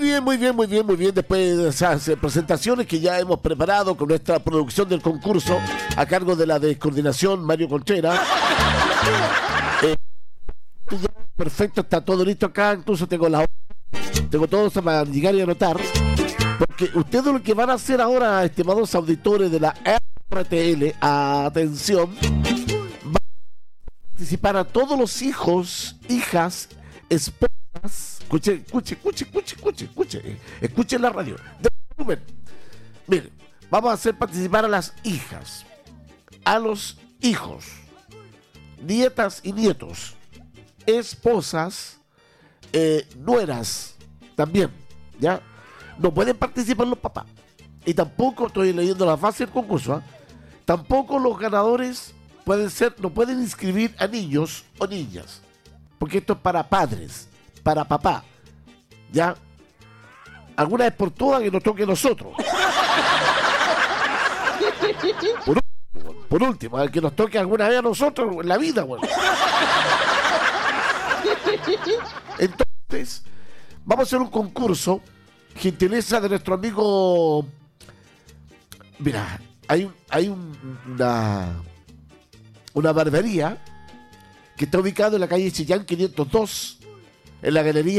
bien, muy bien, muy bien, muy bien. Después de esas presentaciones que ya hemos preparado con nuestra producción del concurso a cargo de la descoordinación Mario Contreras. Ya, perfecto, está todo listo acá. Incluso tengo todo eso para llegar y anotar. Porque ustedes lo que van a hacer ahora, estimados auditores de la RTL, atención, van a participar a todos los hijos, hijas, esposas. Escuchen la radio. Miren, vamos a hacer participar a las hijas, a los hijos, nietas y nietos, esposas, nueras también, ¿ya? No pueden participar los papás. Y tampoco, estoy leyendo la fase del concurso, tampoco los ganadores no pueden inscribir a niños o niñas. Porque esto es para padres, para papá. ¿Ya? Alguna vez por todas que nos toque a nosotros. Por último, al que nos toque alguna vez a nosotros en la vida, bueno. Entonces, vamos a hacer un concurso. Gentileza de nuestro amigo. Mira, hay una barbería que está ubicada en la calle Chillán 502, en la galería